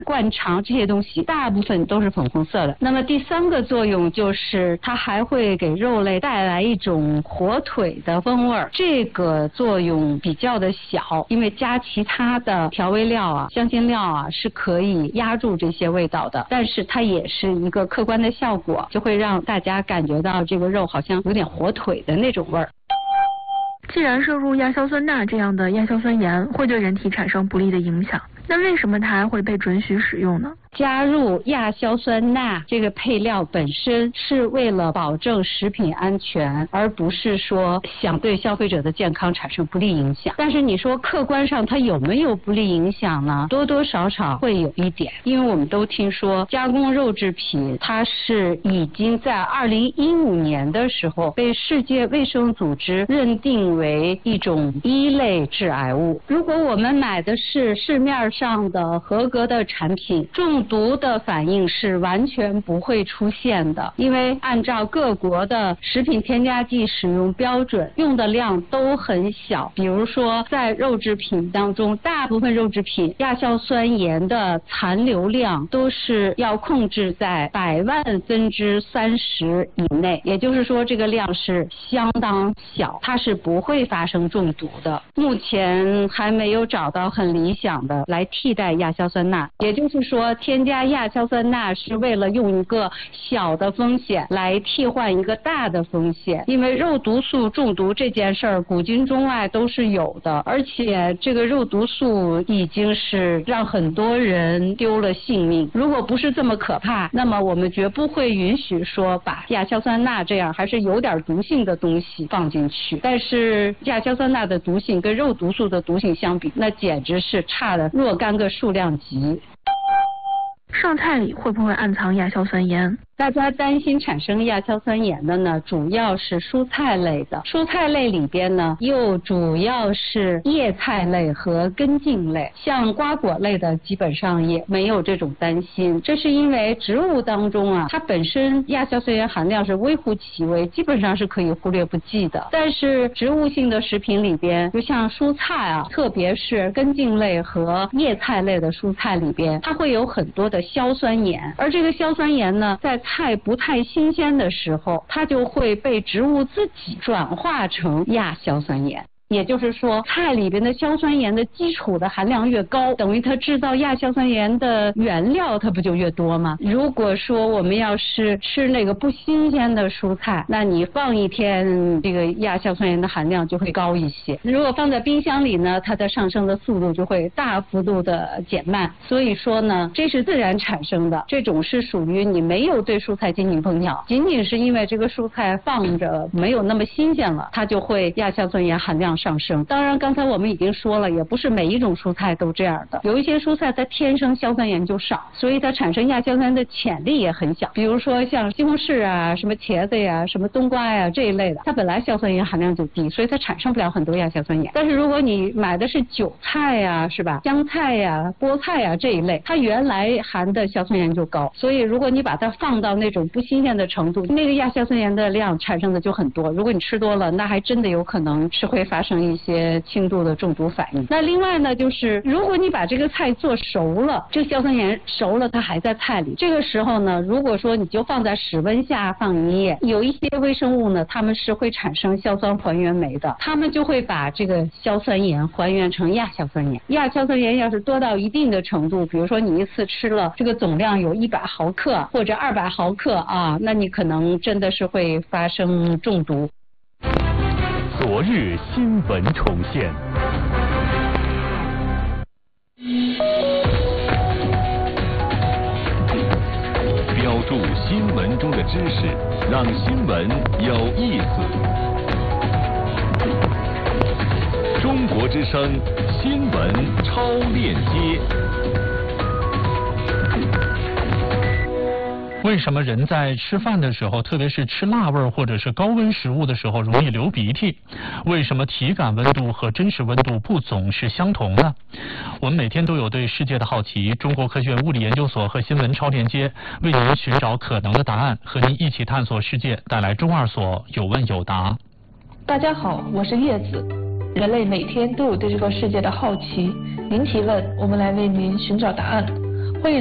灌肠这些东西大部分都是粉红色的。那么第三个作用就是它还会给肉类带来一种火腿的风味，这个作用比较的小，因为加其他的调味料啊、香辛料啊是可以压住这些味道的，但是它也是一个客观的效果，就会让大家感觉到这个肉好像有点火腿的那种味儿。 既然摄入亚硝酸钠这样的亚硝酸盐会对人体产生不利的影响，那为什么它还会被准许使用呢？ 加入亚硝酸钠这个配料本身是为了保证食品安全，而不是说想对消费者的健康产生不利影响。但是你说客观上它有没有不利影响呢？多多少少会有一点，因为我们都听说加工肉制品它是已经在2015年的时候被世界卫生组织认定为一种1类致癌物。如果我们买的是市面上的合格的产品，中毒的反应是完全不会出现的，因为按照各国的食品添加剂使用标准，用的量都很小。比如说在肉制品当中，大部分肉制品亚硝酸盐的残留量都是要控制在100万分之30以内，也就是说这个量是相当小，它是不会发生中毒的。目前还没有找到很理想的来替代亚硝酸钠，也就是说添加亚硝酸钠是为了用一个小的风险来替换一个大的风险，因为肉毒素中毒这件事儿古今中外都是有的，而且这个肉毒素已经是让很多人丢了性命。如果不是这么可怕，那么我们绝不会允许说把亚硝酸钠这样还是有点毒性的东西放进去。但是亚硝酸钠的毒性跟肉毒素的毒性相比，那简直是差了若干个数量级。 上菜里会不会暗藏亚硝酸盐？ 大家担心产生亚硝酸盐的呢，主要是蔬菜类的。蔬菜类里边呢，又主要是叶菜类和根茎类，像瓜果类的基本上也没有这种担心。这是因为植物当中啊，它本身亚硝酸盐含量是微乎其微，基本上是可以忽略不计的。但是植物性的食品里边，就像蔬菜啊，特别是根茎类和叶菜类的蔬菜里边，它会有很多的硝酸盐，而这个硝酸盐呢，在菜不太新鲜的时候，它就会被植物自己转化成亚硝酸盐。也就是说，菜里边的硝酸盐的基础的含量越高，等于它制造亚硝酸盐的原料它不就越多吗？如果说我们要是吃那个不新鲜的蔬菜，那你放一天，这个亚硝酸盐的含量就会高一些。如果放在冰箱里呢，它的上升的速度就会大幅度的减慢。所以说呢，这是自然产生的，这种是属于你没有对蔬菜进行烹调，仅仅是因为这个蔬菜放着没有那么新鲜了，它就会亚硝酸盐含量上升。当然刚才我们已经说了，也不是每一种蔬菜都这样的，有一些蔬菜它天生硝酸盐就少，所以它产生亚硝酸盐的潜力也很小。比如说像西红柿啊、什么茄子呀、什么冬瓜呀这一类的，它本来硝酸盐含量就低，所以它产生不了很多亚硝酸盐。但是如果你买的是韭菜呀，是吧，香菜呀、菠菜呀这一类，它原来含的硝酸盐就高，所以如果你把它放到那种不新鲜的程度，那个亚硝酸盐的量产生的就很多，如果你吃多了，那还真的有可能是会发生一些轻度的中毒反应。那另外呢，就是如果你把这个菜做熟了，这个硝酸盐熟了它还在菜里，这个时候呢，如果说你就放在室温下放一夜，有一些微生物呢，它们是会产生硝酸还原酶的，它们就会把这个硝酸盐还原成亚硝酸盐。亚硝酸盐要是多到一定的程度，比如说你一次吃了这个总量有100毫克或者200毫克啊，那你可能真的是会发生中毒。 昨日新闻重现。标注新闻中的知识，让新闻有意思。中国之声新闻超链接。 为什么人在吃饭的时候，特别是吃辣味或者是高温食物的时候容易流鼻涕？为什么体感温度和真实温度不总是相同呢？我们每天都有对世界的好奇，中国科学院物理研究所和新闻超链接为您寻找可能的答案，和您一起探索世界，带来中二所有问有答。 大家好，我是叶子。人类每天都有对这个世界的好奇，您提问，我们来为您寻找答案。